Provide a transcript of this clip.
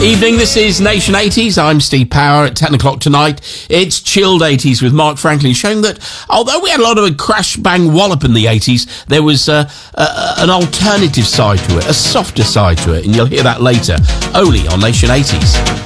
Evening, this is Nation 80s. I'm Steve Power. At 10 o'clock tonight, it's Chilled 80s with Mark Franklin, showing that although we had a lot of a crash bang wallop in the 80s, there was an alternative side to it, a softer side to it, and you'll hear that later, only on Nation 80s.